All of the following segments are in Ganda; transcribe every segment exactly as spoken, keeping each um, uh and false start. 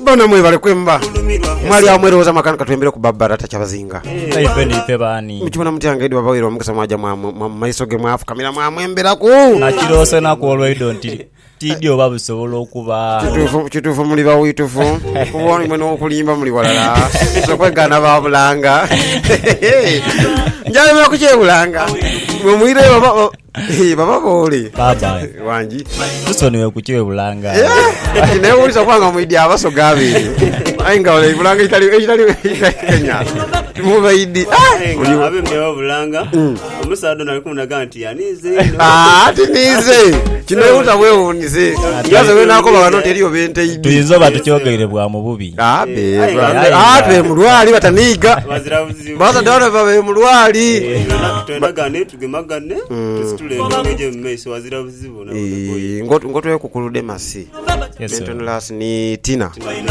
bana mwe bale kwemba mwali amweroza makana katwembere ku babara tachabazinga ife nipe bani mukibona mutyange edi babawiro mukasa mwaja mwa maisoge mwafu kamera mwa mwembera ku na kirose na ku olwedo nti tidio babusobola okuba kitufu kitufu muli bawitufu kubona mwe no kulimba muli walala so kwegana babulanga njale mwe kuchebulanga mwe mwire baba eh baba bole baba wanji tusoniwe kuchebulanga ati nayo ulisa kwanga mwidi abasoga abiri ainga ole bulanga itali itali Kenya mubaidi ah abe mbewa bulanga omusado nalikuna ganti yanize ah ati nize kino uta wewe unize yaze we nako bano teriyo bente idi tuyizoba tukyogere bwa mu bubi ah be ah be mulwali bataniga baza dara babe mulwali twenda gane tugemagane tusitule ngeje mmese wazira buzibu na ngoto ngoto yo kukulude masi yes ni Tina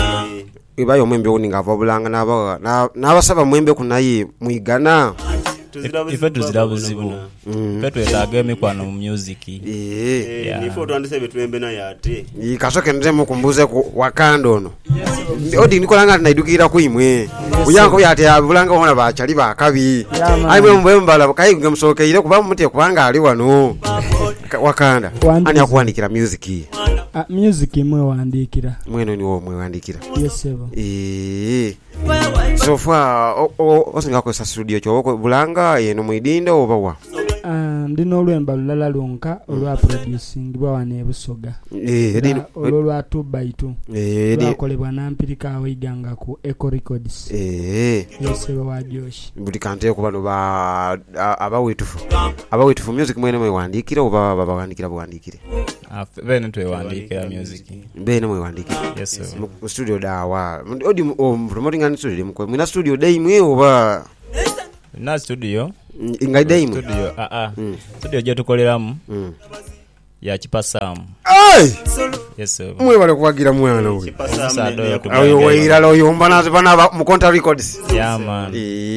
ibayo mwembe uninga vabulanga naba nabasaba mwembe kunayi muigana ife tuzira buzibu ife twetaga emikwano mu music eh ifo twandise twembe na yate ikasoke nze mukumbuze ku wakandono odi nikolanga naidukira ku imwe uyanko yate abulanga ona bachali bakabi aimwe mbembala kai ngamsokeire kuba mute kubanga ali wano wakanda ani akuandikira music Uh, music imwe wandikira mweno ni wo mwe wandikira yes sir eh so far osinga ko sa studio cyo bulanga yeno mwidinda obawa uh, ndino lwemba lulala lonka olwa producing bwa wane busoga eh edino olwa two by two eh edino kolebwa nampirika awiganga ku Echo Records eh yes sir wa Josh buli kante ko bano ba abawitufu abawitufu music mwene mwe wandikira oba baba wandikira bwandikire ah bene twe wandikira music bene mwe wandikira yes sir mu studio dawa odi promoting an studio mko mwina studio dai mwe oba na studio ingai dai mwe studio ah ah studio je tukoleramu ya Chipasamu ai yes sir mwe bale kuwagira mwana we Chipasamu ayo weira lo yomba na bana mu Conta Records yeah man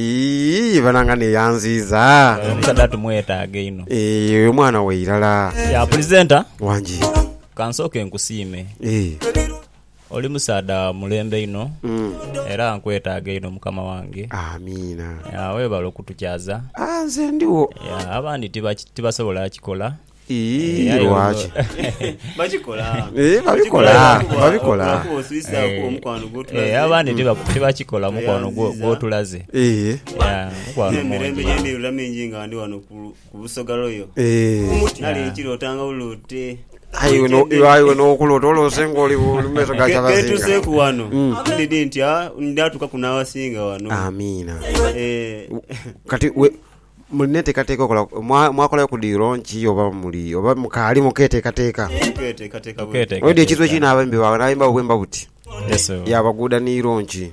eh bananga ne yanziza msadatu mweta againo eh mwana weira la ya presenter wanji kansoke nkusime eh oli musada mulembe ino mm. era nkwetaaga ino mukama wange amina ya webala okutukyaza anze ndiwo ya abandi tiba tibasobola kikola ee wachi bachikola eh babikola babikola eh abandi tiba tiba kikola mukwano gwo tulaze eh ya mukwano mirembe yendi ulamenji ngandi wano kubusogaloyo eh nali chiro tanga ulute ayo no ayo no kulotolo sengoli lumeso gacha bazinga ketu seku wano ndidi ntia ndatuka kuna wasinga wano amina eh kati we munete kateka kola mwakola kudironchi oba muri oba mukali mukete kateka kete kateka kete odi chitwe china abembe baimba wemba buti yes sir yabaguda ni ronchi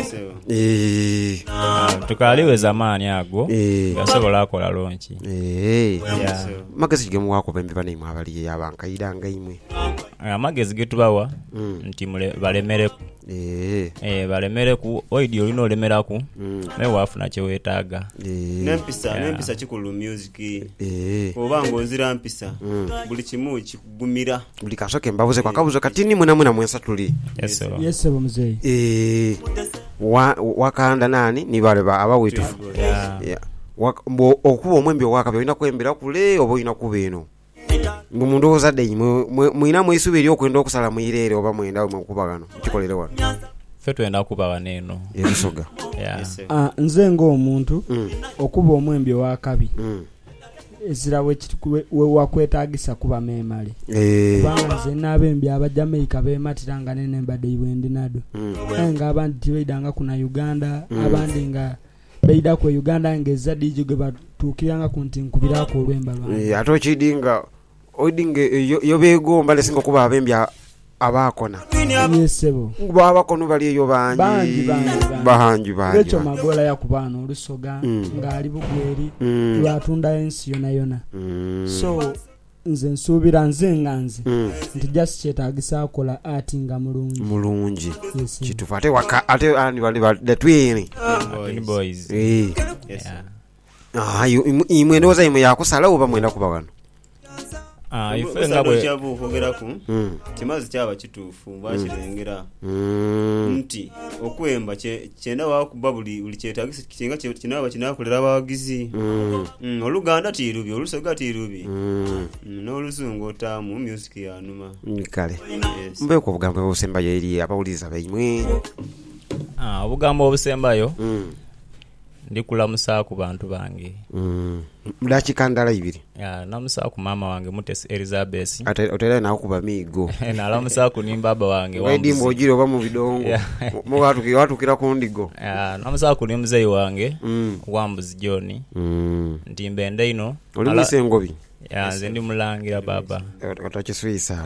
eh tukaliwe zamani ago gasobola kola ronchi eh magezi gemu wako bembe bane mwabali yabankaida ngaimwe amagezi getubawa nti mule balemere eh eh balemere ku oidi olino lemeraku me wafuna kye wetaaga nempisa nempisa kikulu music eh oba ngonzira mpisa buli kimu kikugumira buli kasoke mbabuze kwa kabuzo katini muna muna mwensa tuli yes sir yes sir mzee eh wa wakanda nani ni bale ba abawitu yeah mbo okuba mwembe wakabe ina kwembera kule obo ina kubeno ngumundu ozade mwina mwisubiri okwenda okusala mwirere oba mwenda mwekubagano kikolere wano fe twenda kuba baneno yesoga yeah ah nze ngo omuntu okuba omwembe wakabi ezira we wakwetagisa kuba memale eh banze nabembe abajamaika bematiranga nene mbade ibwendi nado nga abandi tibeidanga kuna Uganda abandi nga beida ko Uganda ngeza D J gebatukiranga kunti nkubira ko olwemba lwa eh atochidinga odinge yobego mbale singo kuba abembya abakona yesebo kuba abakono bali yo banji bahanji banji echo magola yakubana olusoga ngali bugweri lwatunda ensi yona yona so nze nsubira nze nganze nti just chetagisa akola ati nga mulungi mulungi kitufate waka ate ani bali the twin boys eh ah imwe ndoza imwe yakusala oba mwenda kuba wano Ah, ife nga bwe kyavu okwogerako Mm. kimazi kyaba kituufu bakirengera Mm. nti okwemba kye- kyenda wakuba buli buli kyetagisa kinga kye- kinaba kinakolera abawagizi. Mm. Mm, oluganda tirubi olusoga tirubi Mm. Mm, n'oluzungu otaamu music yanuma. Ni kale Yes. mbeeko obugambo obusembayo eri abawuliriza baimwe. ah, obugambo obusembayo Mm. ndikulamusa ku bantu bange. Mm. Dakika ndala ibiri Ya, namusa ku mama wange Mutesi Elizabeth. ate otera nawo kuba miigo Nalamusa ku ni baba wange waidi Wambuzi. mbojiro oba mu bidongo Yeah. mu watu watukira ku ndigo. Ya, namusa ku ni mzee wange Mm. Wambuzi John. Mm. Ntimbende ino. Oli Ala- mwise ngobi Ya, nze ndi mulangira baba. otakiswisa.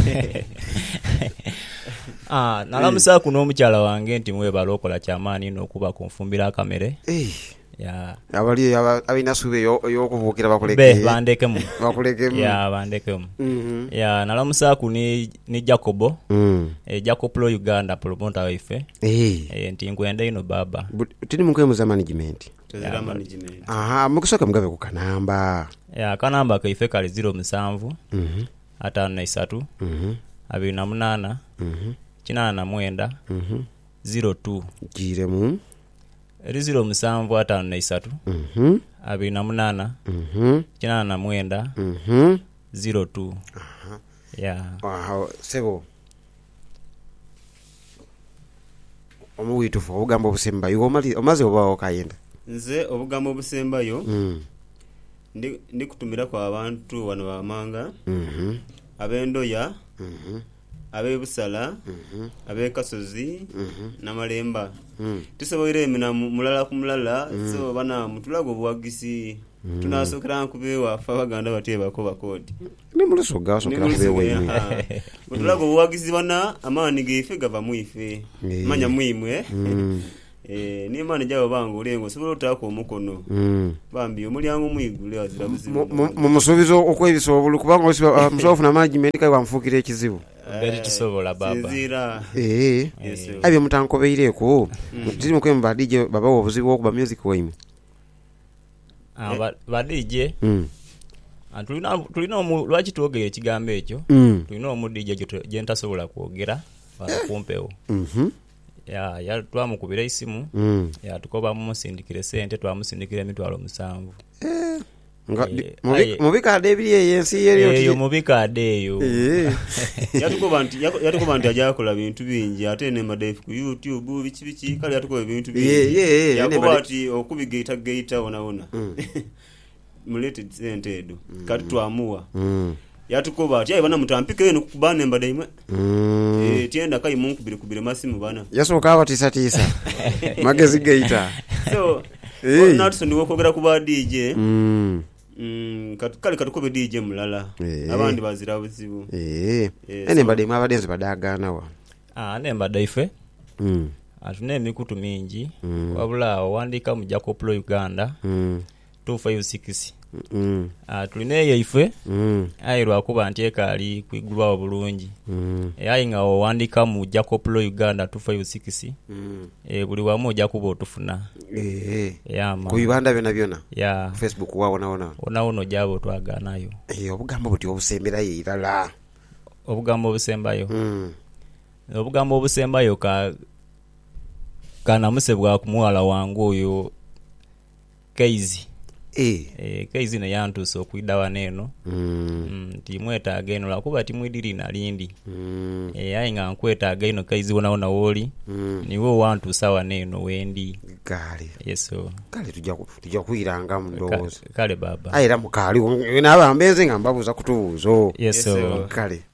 Ah, nalamusa ku n'omukyala wange nti mwebala okola kyamaani n'okuba ku nfumbira akamere. Eh, Ya, abali aba- abina sube yo yokuvuukira be bakuleke bandekemu. bakuleke. Ya, bandekemu. Mhm. Ya, nalamusa ku ni ni Jacobo. Mm. E, Jacob Pro Uganda promoter waife. Eh, E, nti nkwenda ino baba. but- tini mukwemuza management. Tezera management. Aha, mukusoka mugabe ku kanamba. Ya, kanamba kaife kali zero musanvu Mhm. ataano na isatu Mhm. abiri na munaana Mhm. kinaana na mwenda Mhm. zero two Jiremu. eri zero musanvu ataano na isatu Mhm. abiri na munaana Mhm. kinaana na mwenda Mhm. zero two. Ya, Aha, sebo. Omuwitufu obugambo obusembayo omali omaze obawo kayenda. Nze obugambo obusembayo Mm. ndi ndikutumira kwa abantu wano bamanga Mhm. ab'endoya Mhm. ab'ebusala Mhm. ab'ekasozi Mhm. n'amalemba. Mm. Tusoboire emina mu- mulala ku mulala so bana mutulaga obuwagisi tunasookera nkubeewaffe abaganda bateebako bakodi Ni mulusoga sokera kubewe. mutulaga obuwagisi bana amaani gaife gava muife Eh. manya muimwe Mm. Eh, n'emaani gyabo banga olenga osobola otaako omukono Mm. bambi omulyango mwigule wazira buzibu Mumusubizo okwebisa obulu kubanga osiba musofu na management kai bamfukira ekizibu. beri tusobola baba. sinzira Eh. Yes, sir. Abye mutankobeireko. Tiri mukwemba D J baba obuzibu okuba music waimwe. Ah, ba- ba D J Mm. ah, tulina tulina omu lwaki twogera ekigambo ekyo. Mm. Tulina omu D J gye- gye ntasobola kwogera wala kumpewo. Mhm. Ya, ya twamukubira isimu. Mm. Ya, tukoba mumusindikire sente twamusindikira emitwalo musanvu. Nga Eh, mubi- aye. mubikade ebiri eyensi yeri Eyo oti. mubikade eyo. Eh. yatukoba nti yako- yatukoba nti ajja kukola bintu bingi ate ne madefu ku YouTube biki biki kale yatukoba ebintu bingi Ye, ye, ye, ne yakuba made- ati okubigaita gaita wona wona mulete sente edo kati twamuwa Mm. yatukoba ati ayi bana mutampike eno kubana embada imwe Mm. eh tienda kai munkubire kubire masimu bana Yasoka abatisa tisa. Magezi gaita. so Eh. natso ndiwo kwogera kuba D J Mm. mm kati kale katukobe D J mulala Eh. abandi bazira buzibu Eh. Eh, Ene so- mbade mabadenzi badagana wa. Ah, nemba ife Mm. atuna emikutu mingi Mm. wabula owandika mu Jacob Pro Uganda Mm. two five six. Mm. Ah, tulina eyo ife Mm. ayi lwakuba nti ekaali kwigulwawo bulungi. Mm. E, ayi nga owandika mu Jacob Pro Uganda two five six Mm. e, buli wamu ojja kuba otufuna. Eh. Yama. Ku Uganda byona byona. Ya, Facebook wawo naona. onawuno gyabo twaganayo. Eh, obugambo buti obusembera yirala. Obugambo obusembayo. Mm. Obugambo obusembayo ka kanamusebwa ku muwala wangu oyo Keizi. Eh. E, Keizi ne yantuusa okwidda wano eno. Mm. Mm, timwetaaga eno lwakuba timwidiri nalindi. Mm. E, ayi nga nkwetaaga eno Keizi wonawona wooli. Mm. Niwe wantuusa wano eno wendi. Kale. Yeso. Kale tujja ku- tujja kuyiranga mu ndowooza. Kale baba. Ayira mukali nabambenze nga mbabuuza kutubuuzo. Yeso. Yes, Kale.